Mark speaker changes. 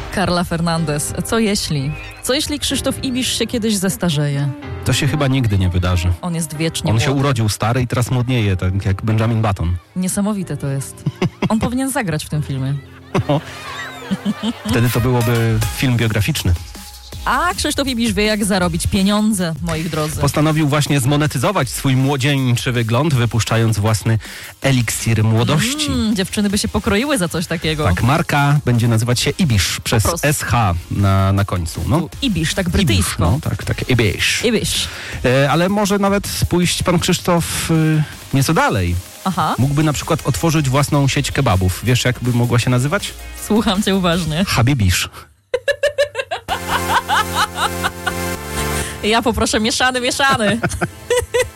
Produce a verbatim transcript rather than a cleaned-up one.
Speaker 1: Carla Fernandez. Co jeśli? Co jeśli Krzysztof Ibisz się kiedyś zestarzeje?
Speaker 2: To się chyba nigdy nie wydarzy.
Speaker 1: On jest wiecznie
Speaker 2: On
Speaker 1: młody.
Speaker 2: się urodził stary i teraz młodnieje, tak jak Benjamin Button.
Speaker 1: Niesamowite to jest. On powinien zagrać w tym filmie.
Speaker 2: No. Wtedy to byłoby film biograficzny.
Speaker 1: A Krzysztof Ibisz wie, jak zarobić pieniądze, moi drodzy.
Speaker 2: Postanowił właśnie zmonetyzować swój młodzieńczy wygląd, wypuszczając własny eliksir młodości.
Speaker 1: Mm, dziewczyny by się pokroiły za coś takiego.
Speaker 2: Tak, marka będzie nazywać się Ibisz przez S H na, na końcu. No.
Speaker 1: Ibisz, tak brytyjsko.
Speaker 2: Ibisz, no tak, tak, Ibisz.
Speaker 1: Ibisz.
Speaker 2: E, ale może nawet pójść pan Krzysztof y, nieco dalej.
Speaker 1: Aha.
Speaker 2: Mógłby na przykład otworzyć własną sieć kebabów. Wiesz, jak by mogła się nazywać?
Speaker 1: Słucham cię uważnie.
Speaker 2: Habibisz.
Speaker 1: Ja poproszę mieszany, mieszany.